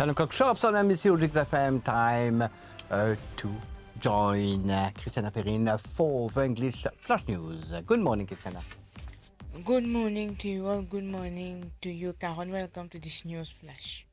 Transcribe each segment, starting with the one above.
10 o'clock sharp on NBC Rix FM. Time to join Christiana Perrin for the English Flash News. Good morning, Christiana. Good morning to you all. Good morning to you, Karen. Welcome to this news flash.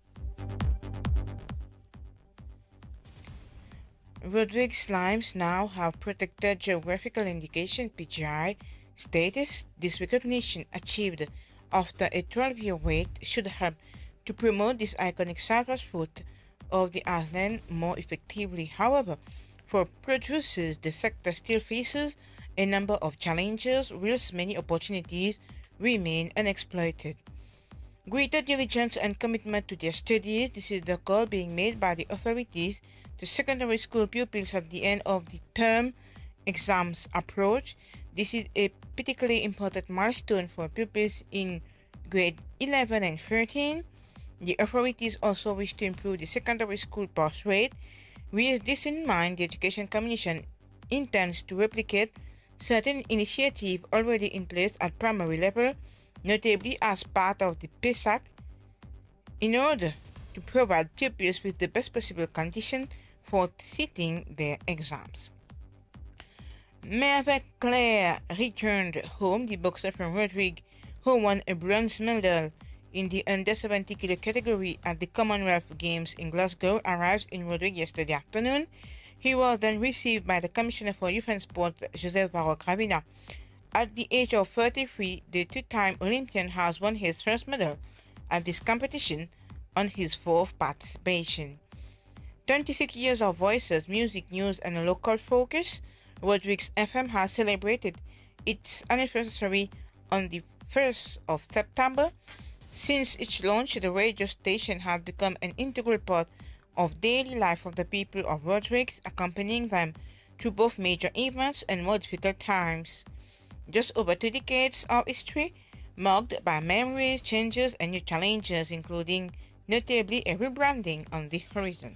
Rodrigues slimes now have protected geographical indication (PGI) status. This recognition, achieved after a 12-year wait, should help to promote this iconic citrus fruit of the island more effectively. However, for producers, the sector still faces a number of challenges, whilst many opportunities remain unexploited. Greater diligence and commitment to their studies. This is the call being made by the authorities to secondary school pupils at the end of the term exams approach. This is a particularly important milestone for pupils in grade 11 and 13. The authorities also wish to improve the secondary school pass rate. With this in mind, the Education Commission intends to replicate certain initiatives already in place at primary level, notably as part of the PESAC, in order to provide pupils with the best possible conditions for sitting their exams. Merve Claire returned home. The boxer from Rodrigues, who won a bronze medal in the under 70 kilo category at the Commonwealth Games in Glasgow, arrived in Rodrigues yesterday afternoon. He was then received by the Commissioner for Youth and Sport, Joseph Barro-Gravina. At the age of 33, the two-time Olympian has won his first medal at this competition on his fourth participation. 26 years of voices, music, news, and a local focus, Rodrigues FM has celebrated its anniversary on the 1st of September. Since its launch, the radio station has become an integral part of daily life of the people of Rodrigues, accompanying them through both major events and more difficult times. Just over 2 decades of history, marked by memories, changes, and new challenges, including notably a rebranding on the horizon.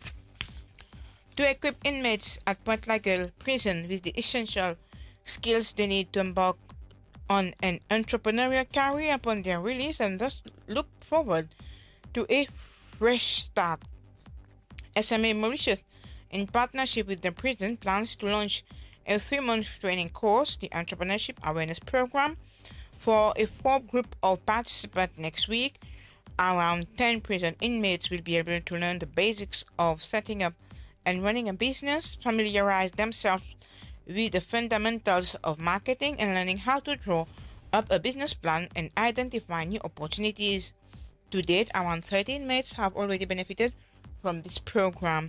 To equip inmates at Pointe-la-Gueule prison with the essential skills they need to embark on an entrepreneurial career upon their release and thus look forward to a fresh start. SMA Mauritius, in partnership with the prison, plans to launch a 3-month training course, the Entrepreneurship Awareness Program, for a 4th group of participants next week. Around 10 prison inmates will be able to learn the basics of setting up and running a business, familiarize themselves with the fundamentals of marketing, and learning how to draw up a business plan and identify new opportunities. To date, around 30 inmates have already benefited from this program.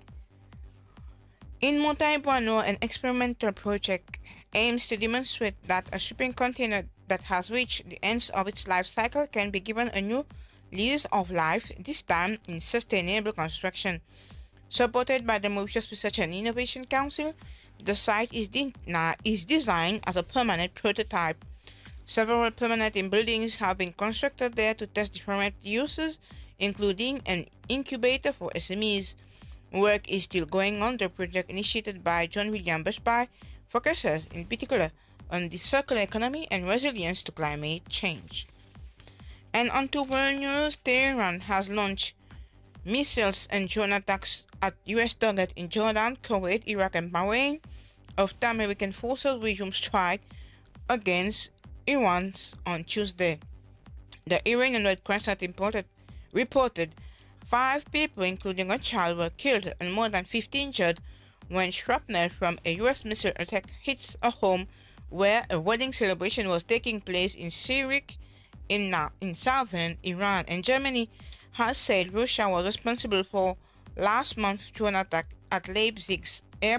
In Montagne-Boineau, an experimental project aims to demonstrate that a shipping container that has reached the end of its life cycle can be given a new lease of life, this time in sustainable construction. Supported by the Mauritius Research and Innovation Council, the site is designed as a permanent prototype. Several permanent buildings have been constructed there to test different uses, including an incubator for SMEs. Work is still going on. The project, initiated by John William Busby, focuses in particular on the circular economy and resilience to climate change. And on to world news, Tehran has launched missiles and drone attacks at U.S. targets in Jordan, Kuwait, Iraq, and Bahrain after American forces resumed strike against Iran on Tuesday. The Iranian Red Crescent reported 5 people, including a child, were killed and more than 15 injured when shrapnel from a U.S. missile attack hit a home where a wedding celebration was taking place in Sirik in southern Iran. And Germany has said Russia was responsible for last month's drone attack at Leipzig's airport.